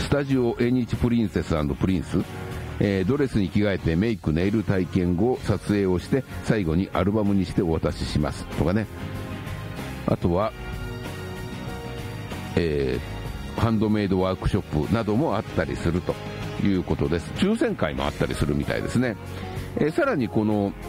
スタジオ縁日プリンセス&プリンス、ドレスに着替えてメイクネイル体験後撮影をして最後にアルバムにしてお渡ししますとかね。あとは、ハンドメイドワークショップなどもあったりするということです。抽選会もあったりするみたいですね。さらにこの